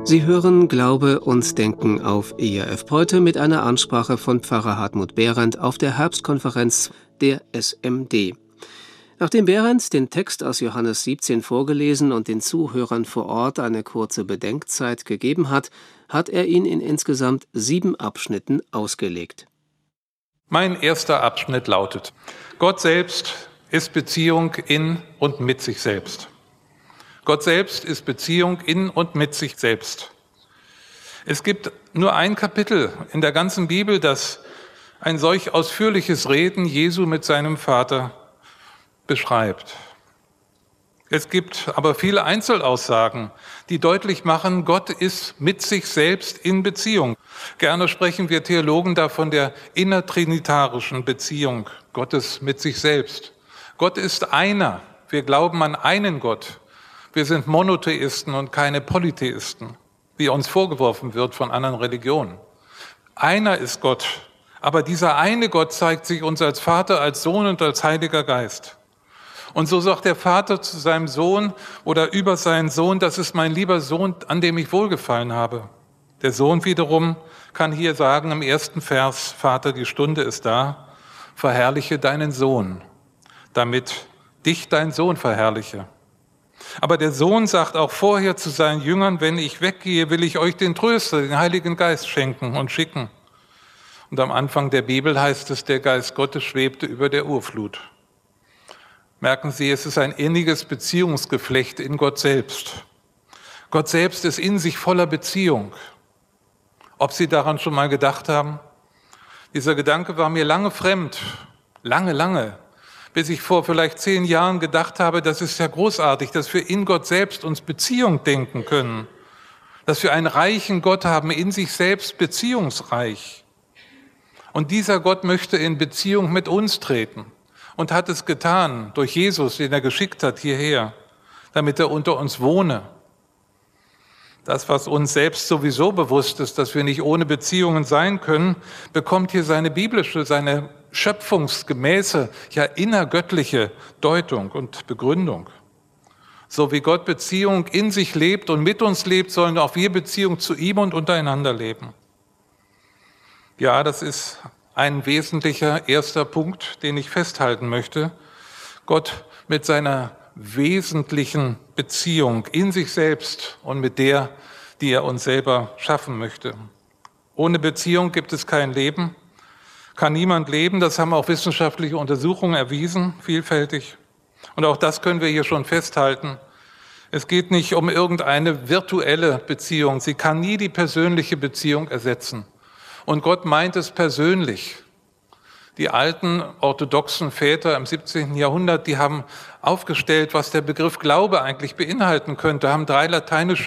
Sie hören Glaube und Denken auf ERF heute mit einer Ansprache von Pfarrer Hartmut Behrendt auf der Herbstkonferenz der SMD. Nachdem Behrendt den Text aus Johannes 17 vorgelesen und den Zuhörern vor Ort eine kurze Bedenkzeit gegeben hat, hat er ihn in insgesamt 7 Abschnitten ausgelegt. Mein erster Abschnitt lautet: Gott selbst ist Beziehung in und mit sich selbst. Gott selbst ist Beziehung in und mit sich selbst. Es gibt nur ein Kapitel in der ganzen Bibel, das ein solch ausführliches Reden Jesu mit seinem Vater beschreibt. Es gibt aber viele Einzelaussagen, die deutlich machen, Gott ist mit sich selbst in Beziehung. Gerne sprechen wir Theologen da von der innertrinitarischen Beziehung Gottes mit sich selbst. Gott ist einer. Wir glauben an einen Gott. Wir sind Monotheisten und keine Polytheisten, wie uns vorgeworfen wird von anderen Religionen. Einer ist Gott, aber dieser eine Gott zeigt sich uns als Vater, als Sohn und als Heiliger Geist. Und so sagt der Vater zu seinem Sohn oder über seinen Sohn: Das ist mein lieber Sohn, an dem ich wohlgefallen habe. Der Sohn wiederum kann hier sagen im ersten Vers: Vater, die Stunde ist da, verherrliche deinen Sohn, damit dich dein Sohn verherrliche. Aber der Sohn sagt auch vorher zu seinen Jüngern: Wenn ich weggehe, will ich euch den Tröster, den Heiligen Geist schenken und schicken. Und am Anfang der Bibel heißt es, der Geist Gottes schwebte über der Urflut. Merken Sie, es ist ein inniges Beziehungsgeflecht in Gott selbst. Gott selbst ist in sich voller Beziehung. Ob Sie daran schon mal gedacht haben? Dieser Gedanke war mir lange fremd, lange, bis ich vor vielleicht 10 Jahren gedacht habe, das ist ja großartig, dass wir in Gott selbst uns Beziehung denken können, dass wir einen reichen Gott haben, in sich selbst beziehungsreich. Und dieser Gott möchte in Beziehung mit uns treten. Und hat es getan durch Jesus, den er geschickt hat hierher, damit er unter uns wohne. Das, was uns selbst sowieso bewusst ist, dass wir nicht ohne Beziehungen sein können, bekommt hier seine biblische, seine schöpfungsgemäße, ja innergöttliche Deutung und Begründung. So wie Gott Beziehung in sich lebt und mit uns lebt, sollen auch wir Beziehung zu ihm und untereinander leben. Ja, das ist ein wesentlicher erster Punkt, den ich festhalten möchte. Gott mit seiner wesentlichen Beziehung in sich selbst und mit der, die er uns selber schaffen möchte. Ohne Beziehung gibt es kein Leben, kann niemand leben. Das haben auch wissenschaftliche Untersuchungen erwiesen, vielfältig. Und auch das können wir hier schon festhalten. Es geht nicht um irgendeine virtuelle Beziehung. Sie kann nie die persönliche Beziehung ersetzen. Und Gott meint es persönlich. Die alten orthodoxen Väter im 17. Jahrhundert, die haben aufgestellt, was der Begriff Glaube eigentlich beinhalten könnte, haben 3 lateinische